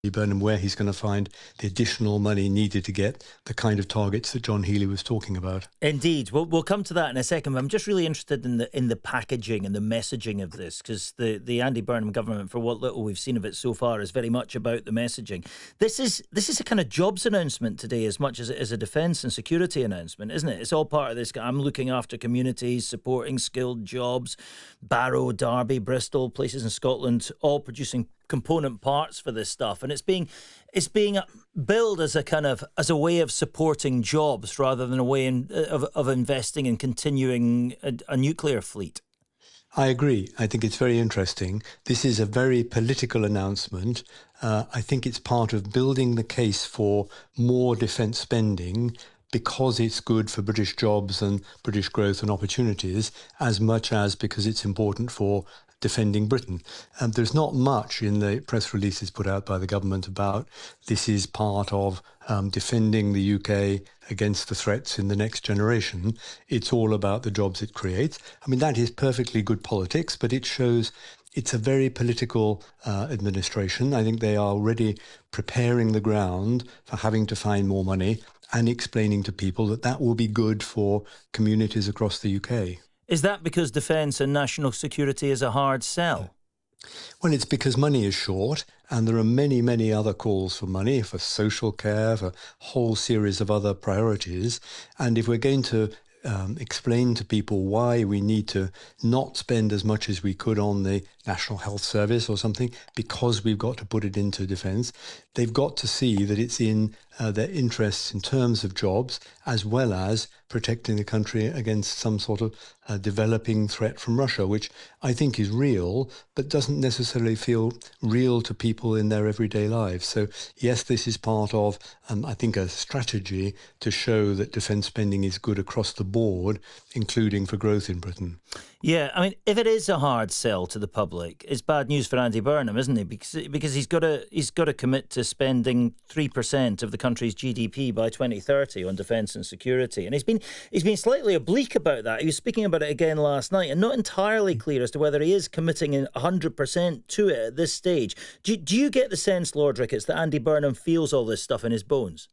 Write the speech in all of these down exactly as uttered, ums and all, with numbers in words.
Burnham where he's going to find the additional money needed to get the kind of targets that John Healey was talking about. Indeed. We'll, we'll come to that in a second. But I'm just really interested in the in the packaging and the messaging of this, because the, the Andy Burnham government, for what little we've seen of it so far, is very much about the messaging. This is this is a kind of jobs announcement today as much as it is a defence and security announcement, isn't it? It's all part of this. I'm looking after communities, supporting skilled jobs. Barrow, Derby, Bristol, places in Scotland, all producing component parts for this stuff, and it's being it's being billed as a kind of as a way of supporting jobs rather than a way in, of of investing and continuing a, a nuclear fleet. I agree. I think it's very interesting. This is a very political announcement. Uh, I think it's part of building the case for more defence spending, because it's good for British jobs and British growth and opportunities, as much as because it's important for defending Britain. Um, there's not much in the press releases put out by the government about this is part of um, defending the U K against the threats in the next generation. It's all about the jobs it creates. I mean, that is perfectly good politics, but it shows it's a very political uh, administration. I think they are already preparing the ground for having to find more money and explaining to people that that will be good for communities across the U K. Is that because defence and national security is a hard sell? Well, it's because money is short, and there are many, many other calls for money, for social care, for a whole series of other priorities. And if we're going to um, explain to people why we need to not spend as much as we could on the National Health Service or something, because we've got to put it into defence, they've got to see that it's in uh, their interests in terms of jobs, as well as protecting the country against some sort of uh, developing threat from Russia, which I think is real, but doesn't necessarily feel real to people in their everyday lives. So yes, this is part of, um, I think, a strategy to show that defence spending is good across the board, including for growth in Britain. Yeah, I mean, if it is a hard sell to the public, it's bad news for Andy Burnham, isn't it? Because because he's got to he's got to commit to spending three percent of the country's G D P by twenty thirty on defence and security, and he's been he's been slightly oblique about that. He was speaking about it again last night, and not entirely clear as to whether he is committing one hundred percent to it at this stage. Do do you get the sense, Lord Ricketts, that Andy Burnham feels all this stuff in his bones?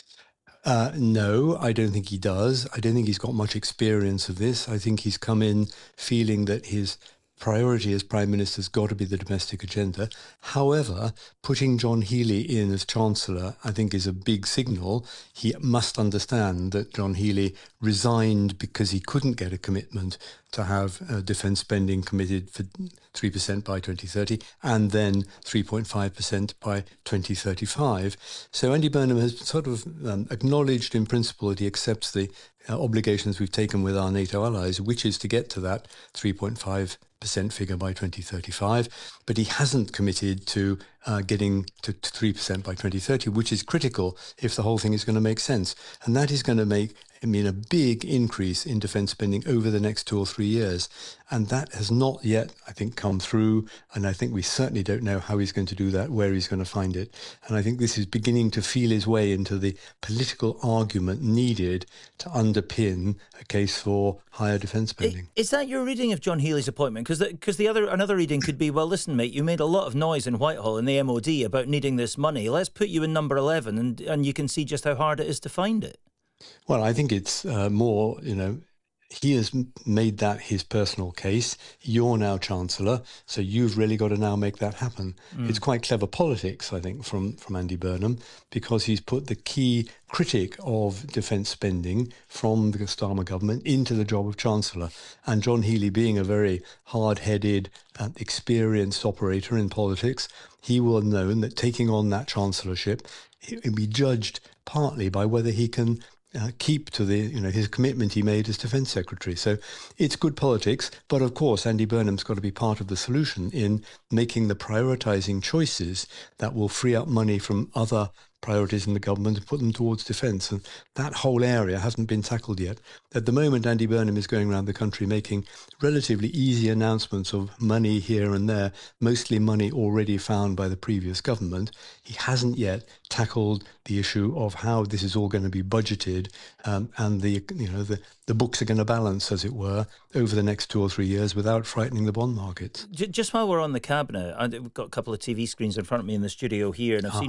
Uh, no, I don't think he does. I don't think he's got much experience of this. I think he's come in feeling that his priority as Prime Minister has got to be the domestic agenda. However, putting John Healey in as Chancellor, I think, is a big signal. He must understand that John Healey resigned because he couldn't get a commitment to have uh, defence spending committed for three percent by twenty thirty and then three point five percent by twenty thirty-five. So Andy Burnham has sort of um, acknowledged in principle that he accepts the uh, obligations we've taken with our NATO allies, which is to get to that three point five percent figure by twenty thirty-five, but he hasn't committed to uh, getting to three percent by twenty thirty, which is critical if the whole thing is going to make sense. And that is going to make, I mean, a big increase in defence spending over the next two or three years. And that has not yet, I think, come through. And I think we certainly don't know how he's going to do that, where he's going to find it. And I think this is beginning to feel his way into the political argument needed to underpin a case for higher defence spending. Is that your reading of John Healey's appointment? Because the, 'cause the other another reading could be, well, listen, mate, you made a lot of noise in Whitehall and the M O D about needing this money. Let's put you in number eleven, and, and you can see just how hard it is to find it. Well, I think it's uh, more, you know, he has made that his personal case. You're now Chancellor, so you've really got to now make that happen. Mm. It's quite clever politics, I think, from, from Andy Burnham, because he's put the key critic of defence spending from the Starmer government into the job of Chancellor. And John Healey, being a very hard-headed, uh, experienced operator in politics, he will have known that taking on that chancellorship, it will be judged partly by whether he can Uh, keep to the, you know, his commitment he made as Defence Secretary. So it's good politics, but of course Andy Burnham's got to be part of the solution in making the prioritising choices that will free up money from other priorities in the government and put them towards defence. And that whole area hasn't been tackled yet. At the moment, Andy Burnham is going around the country making relatively easy announcements of money here and there, mostly money already found by the previous government. He hasn't yet tackled the issue of how this is all going to be budgeted, um, and the you know the, the books are going to balance, as it were, over the next two or three years without frightening the bond markets. Just while we're on the cabinet, I've got a couple of T V screens in front of me in the studio here, and I've Ah. seen